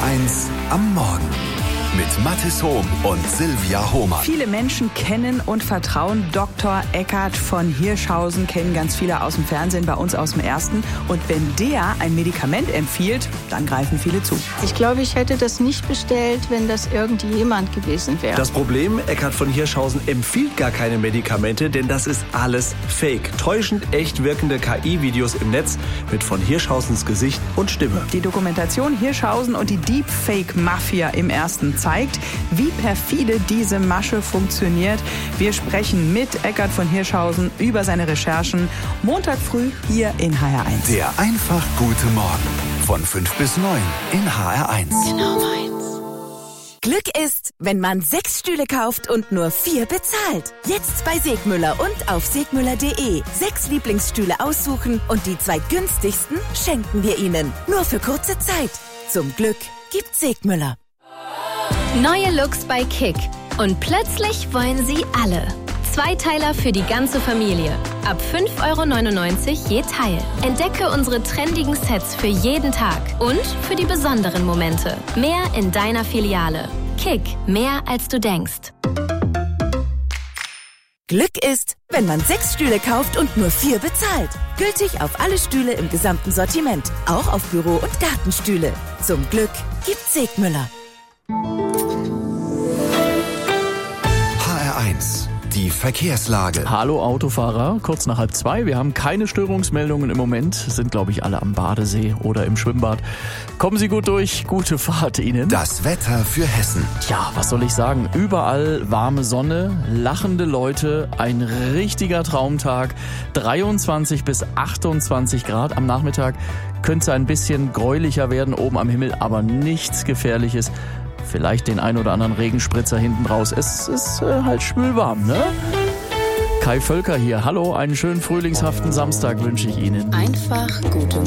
HR1 am Morgen mit Mathis Hohm und Silvia Hohmann. Viele Menschen kennen und vertrauen Dr. Eckhard von Hirschhausen, kennen ganz viele aus dem Fernsehen, bei uns aus dem Ersten. Und wenn der ein Medikament empfiehlt, dann greifen viele zu. Ich glaube, ich hätte das nicht bestellt, wenn das irgendjemand gewesen wäre. Das Problem, Eckhard von Hirschhausen empfiehlt gar keine Medikamente, denn das ist alles Fake. Täuschend echt wirkende KI-Videos im Netz mit von Hirschhausens Gesicht und Stimme. Die Dokumentation Hirschhausen und die Deepfake-Mafia im Ersten zeigt, wie perfide diese Masche funktioniert. Wir sprechen mit Eckhard von Hirschhausen über seine Recherchen. Montag früh hier in HR1. Der einfach gute Morgen von 5 bis 9 in HR1. Genau meins. Glück ist, wenn man 6 Stühle kauft und nur 4 bezahlt. Jetzt bei Segmüller und auf segmüller.de. 6 Lieblingsstühle aussuchen und die 2 günstigsten schenken wir Ihnen. Nur für kurze Zeit. Zum Glück gibt Segmüller. Neue Looks bei Kick. Und plötzlich wollen sie alle. Zweiteiler für die ganze Familie. Ab 5,99 € je Teil. Entdecke unsere trendigen Sets für jeden Tag. Und für die besonderen Momente. Mehr in deiner Filiale. Kick. Mehr als du denkst. Glück ist, wenn man 6 Stühle kauft und nur 4 bezahlt. Gültig auf alle Stühle im gesamten Sortiment. Auch auf Büro- und Gartenstühle. Zum Glück gibt Segmüller. HR1, die Verkehrslage. Hallo Autofahrer, kurz nach 1:30. Wir haben keine Störungsmeldungen im Moment. Sind, glaube ich, alle am Badesee oder im Schwimmbad. Kommen Sie gut durch. Gute Fahrt Ihnen. Das Wetter für Hessen. Tja, was soll ich sagen? Überall warme Sonne, lachende Leute, ein richtiger Traumtag. 23 bis 28 Grad am Nachmittag. Könnte ein bisschen gräulicher werden oben am Himmel, aber nichts Gefährliches. Vielleicht den ein oder anderen Regenspritzer hinten raus. Es ist halt schwülwarm, ne? Kai Völker hier. Hallo, einen schönen frühlingshaften Samstag wünsche ich Ihnen. Einfach gute